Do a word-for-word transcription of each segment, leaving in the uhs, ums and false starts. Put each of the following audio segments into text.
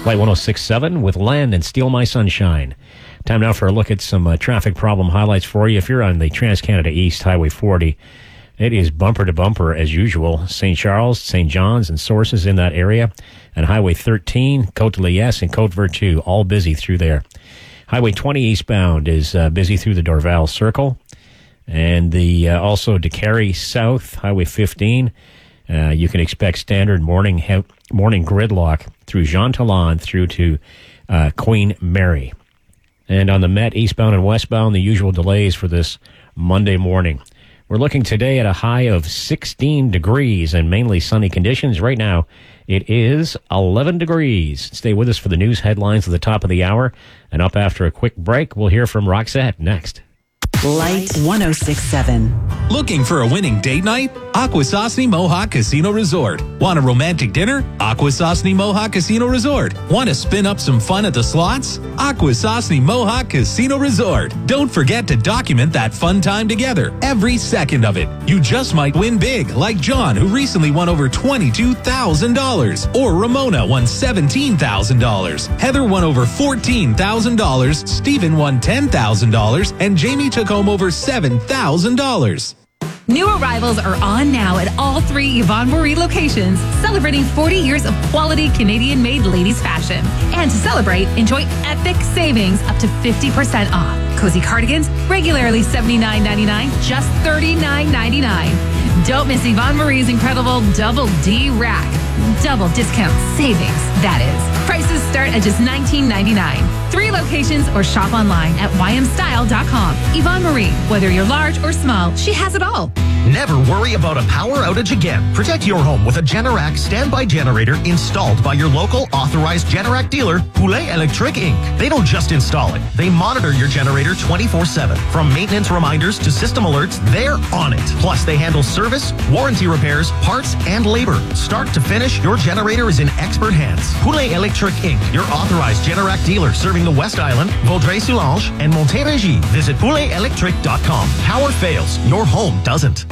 Light one oh six point seven with Len and Steal My Sunshine. Time now for a look at some uh, traffic problem highlights for you. If you're on the Trans-Canada East Highway forty, it is bumper to bumper as usual. Saint Charles, Saint John's, and Sources in that area. And Highway thirteen, Côte de Liesse, and Côte Vertu, all busy through there. Highway twenty eastbound is uh, busy through the Dorval Circle. And the uh, also DeCarry South, Highway fifteen. Uh, you can expect standard morning he- morning gridlock through Jean Talon through to uh, Queen Mary. And on the Met eastbound and westbound, the usual delays for this Monday morning. We're looking today at a high of sixteen degrees and mainly sunny conditions. Right now, it is eleven degrees. Stay with us for the news headlines at the top of the hour. And up after a quick break, we'll hear from Roxette next. Light one oh six point seven. Looking for a winning date night? Akwesasne Mohawk Casino Resort. Want a romantic dinner? Akwesasne Mohawk Casino Resort. Want to spin up some fun at the slots? Akwesasne Mohawk Casino Resort. Don't forget to document that fun time together, every second of it. You just might win big, like John, who recently won over twenty-two thousand dollars. Or Ramona won seventeen thousand dollars. Heather won over fourteen thousand dollars. Stephen won ten thousand dollars. And Jamie took home over seven thousand dollars. New arrivals are on now at all three Yvonne Marie locations, celebrating forty years of quality Canadian-made ladies fashion. And to celebrate, enjoy epic savings up to fifty percent off. Cozy cardigans, regularly seventy-nine ninety-nine, just thirty-nine ninety-nine. Don't miss Yvonne Marie's incredible Double D Rack. Double discount savings, that is. Prices start at just nineteen ninety-nine. Three locations or shop online at y m style dot com. Yvonne Marie, whether you're large or small, she has it all. Never worry about a power outage again. Protect your home with a Generac standby generator installed by your local authorized Generac dealer, Poulet Electric Incorporated. They don't just install it. They monitor your generator twenty-four seven. From maintenance reminders to system alerts, they're on it. Plus, they handle service, warranty repairs, parts, and labor. Start to finish, your generator is in expert hands. Poulet Electric Incorporated, your authorized Generac dealer serving the West Island, Vaudreuil-Soulanges, and Montérégie. Visit poulet electric dot com. Power fails, your home doesn't.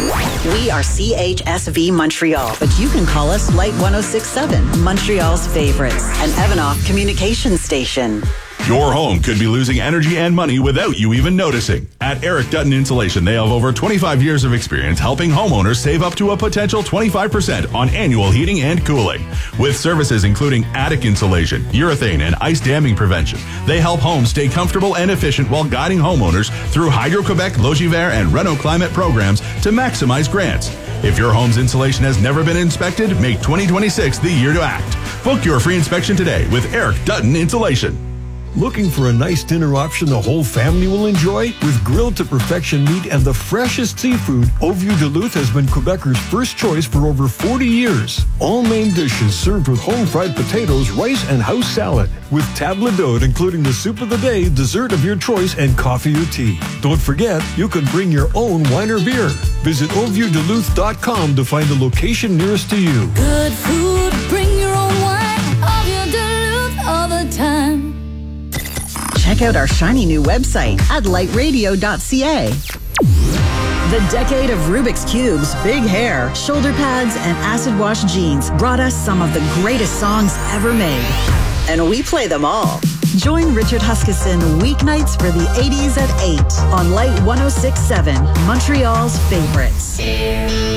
We are C H S V Montreal, but you can call us Light one oh six point seven, Montreal's favorites, an Evanoff communication station. Your home could be losing energy and money without you even noticing. At Eric Dutton Insulation, they have over twenty-five years of experience helping homeowners save up to a potential twenty-five percent on annual heating and cooling. With services including attic insulation, urethane, and ice damming prevention, they help homes stay comfortable and efficient while guiding homeowners through Hydro-Quebec, Logivert, and Renault Climate programs to maximize grants. If your home's insulation has never been inspected, make twenty twenty-six the year to act. Book your free inspection today with Eric Dutton Insulation. Looking for a nice dinner option the whole family will enjoy? With grilled to perfection meat and the freshest seafood, Au Vieux Duluth has been Quebecers' first choice for over forty years. All main dishes served with home-fried potatoes, rice, and house salad. With table d'hôte, including the soup of the day, dessert of your choice, and coffee or tea. Don't forget, you can bring your own wine or beer. Visit au vieux duluth dot com to find the location nearest to you. Good food, bring your own wine. Au Vieux Duluth all the time. Check out our shiny new website at light radio dot c a. The decade of Rubik's Cubes, big hair, shoulder pads, and acid wash jeans brought us some of the greatest songs ever made. And we play them all. Join Richard Huskisson weeknights for the eighties at eight on Light one oh six point seven, Montreal's favorites.